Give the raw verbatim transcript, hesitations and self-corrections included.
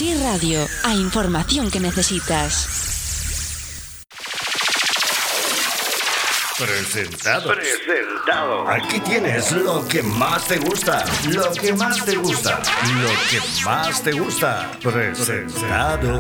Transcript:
Sí Radio, a información que necesitas. Presentado. Presentado. Aquí tienes lo que más te gusta. Lo que más te gusta. Lo que más te gusta. Presentado.